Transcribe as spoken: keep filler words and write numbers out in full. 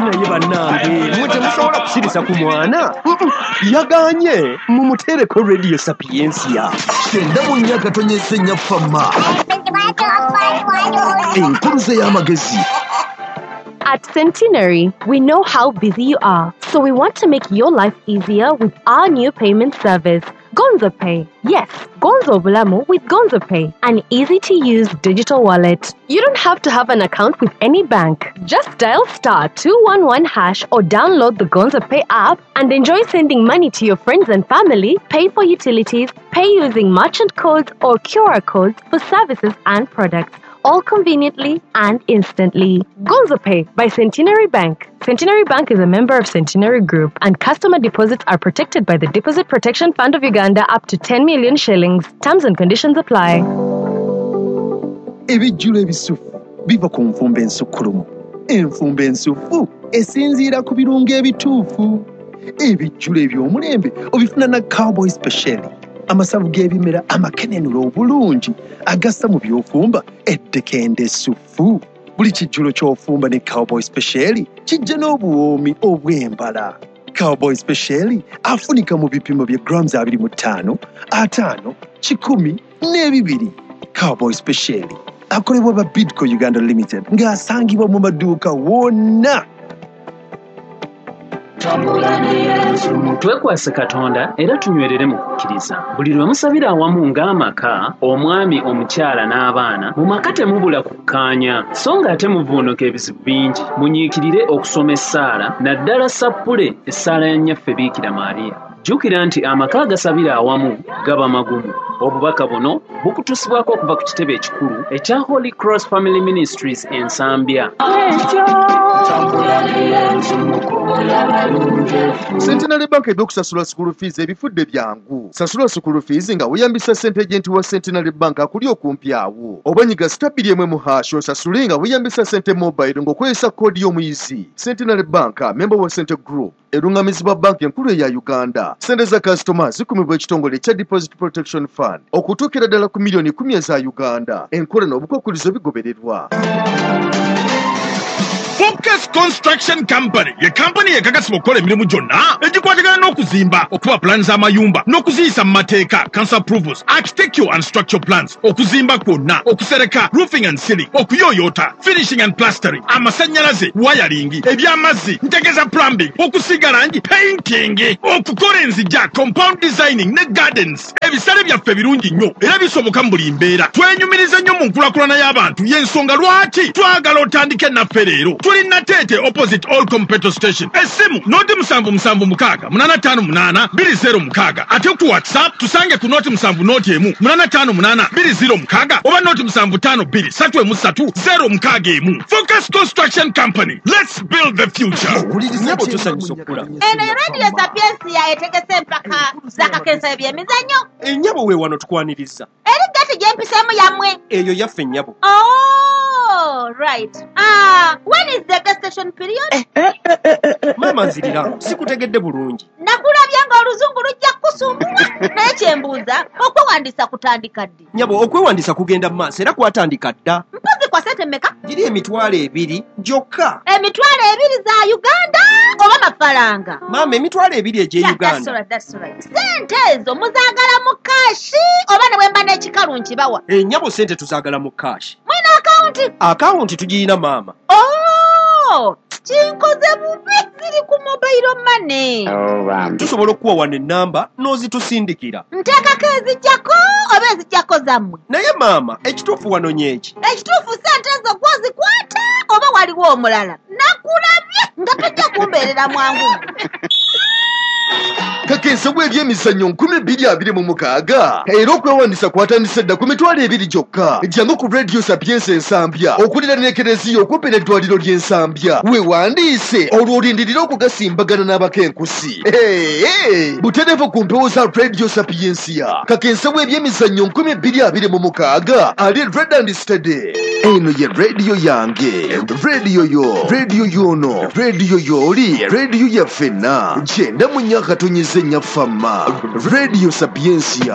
naye bannange mwe temusobola kusirisa ku mwana yaganye mumutereko Radio Sapiensia kyenda mu nnya katonyeze nnya fama enkuruze y'amagezi. At Centenary, we know how busy you are, so we want to make your life easier with our new payment service, Gonzo Pay. Yes, Gonzo Bulamu with Gonzo Pay, an easy-to-use digital wallet. You don't have to have an account with any bank. Just dial star two one one hash or download the Gonzo Pay app and enjoy sending money to your friends and family, pay for utilities, pay using merchant codes or Q R codes for services and products, all conveniently and instantly. Gonzo Pay by Centenary Bank. Centenary Bank is a member of Centenary Group, and customer deposits are protected by the Deposit Protection Fund of Uganda up to ten million shillings. Terms and conditions apply. Ebijjulo ebisufu biva ku nfumba ensukulumu. Enfumba ensufu esinziira ku birungo ebituufu. Ebijjulo eby'omulembe obifuna na Cowboy Special. Amasavu g'ebimera amakenenula obulungi agassa mu by'ofumba ettekende essufu. Buli kijjulo ky'ofumba ne Cowboy Special kijja n'obuwoomi obw'embala. Cowboy Special afunika mu bipimo bya grams abiri mu ttaano, ataano, kikumi n'ebibiri. Cowboy Special akolebwa ba Bidco Uganda Limited ng'asangibwa mu maduuka wonna. Twekwase Katonda era tunywerere mu kukkiriza. Buli lwe musabira awamu ng'amaka, omwami, omukyala n'abaana, mu maka temubula kukkaanya, so ng'ate muvuunuka ebizibu bingi. Munyiikirire okusoma essaala, naddala sappule essaala ya nnyaffe Biikira Maariya. Jjukira nti amaka agasabira awamu gaba magumu. Obubaka buno bukutusibwako okuva ku kitebe ekikulu ekya Holy Cross Family Ministries Ensambya. Centenary Bank ebyokusasula school fees ebifudde byangu. Sasula school fees nga weyambisa ssente agent wa Centenary Bank akuli okumpi awo. Obanyiga stabili emwe mu hash osasule nga weyambisa ssente mobile ng'okozesa koodi y'omuyizi. Centenary Bank, member wa Centre Group, erungamizibwa banki enkulu eya Uganda. Ssente za customers zikumibwa ekitongole ekya Deposit Protection Fund okutuukira ddala ku miliyoni kumi eza Uganda. Enkola n'obukwakkulizo bigobererwa. Focus Construction Company ye company yekakasibwa okukola emirimu gyonna egikwatagana n'okuzimba, okuba plans z'amayumba n'okuziyisa mu mateeka, council approvals, architectural and structural plans, okuzimba kwonna, okusereka, roofing and ceiling, okuyooyoota, finishing and plastering, amasannyalaze, wiring, eby'amazzi, ntegeza plumbing, okusiiga langi, painting, okukola enzijja, compound designing ne gardens. Ebisale byaffe birungi nnyo era bisoboka mu buli mbeera. Twenyumiriza nnyo mu nkulaakulana y'abantu, y'ensonga lwaki twagala otandike naffe leero. Tuli Natete opposite All Competitor Station. Esimu noti musanvu musanvu mukaaga munana ttaano munaana bbiri zeero mukaaga. Ate ku WhatsApp tusange ku noti musanvu noti emu munana ttaano munaana bbiri zeero mukaaga oba noti musanvu ttaano bbiri ssatu emu ssatu zeero mukaaga emu. Focus Construction Company. Let's build the future. Nyabo tusanyusa okula. Eno Radio Sapiensia etegese empaka zakakensa ebyemizannyo. Ennyabo we wano tukwaniriza. Eri gati gyempiseemu yammwe. Eyo yaffe nnyabo. Oh, right. Ah, when is the gestation period? Eh, eh, eh, eh, eh. Mama nzirira, sikutegedde bulungi. Nakulabye nga oluzungu lujja kusumbula. Naye kyembuuza, okwewandiisa kutandika ddi? Nyabo, okwewandiisa kugenda mu maaso era kwatandika dda. Mpozi kwa sente mmeka? Giri emitwalo ebiri gyokka. Emitwalo ebiri za Uganda oba mafaranga? Mama, emitwalo ebiri egye Yeah, Uganda. that's right, that's right. Sente ezo muzaagala mu kashi oba ne bwemba n'ekikalu nkibawa? Ennyabo sente tuzaagala mu kashi. Mwina akawunti? Akawunti tugiyina maama. Oh, kinkoze bubi ziri ku mobile money. Tusobola okuwa wano ennamba n'ozitusindikira. Nteekako ezijjako oba ezijjako zammwe? Naye maama, ekituufu wano nyeki. Ekituufu sente ezo gwozikwata oba waliwo omulala? Nakulabye nga tojja kumbeerera mwangu. Kakensa bw'ebyemizannyo nkumi bbiri abiri mu mukaaga era okwewandiisa kwatandise dda ku mitwalo ebiri gyokka. Jjangu ku Radio Sapiensia Ensambya okulira n'ekereziya okumpi n'eddwaliro ly'Ensambya. Weewandiise olwo olindirira okugasimbagana n'abakenkusi. Hey, butereevu ku mpewo za Radio Sapiensia. Kakensa bw'ebyemizannyo nkumi bbiri abiri mu mukaaga ali Red and Steady. Eno ye radio yange, radio yo, radio yono, radio yoli, radio ya ffenna. Jenda mu nnya katonyeze nnya ffamma. Radio Sapiensia.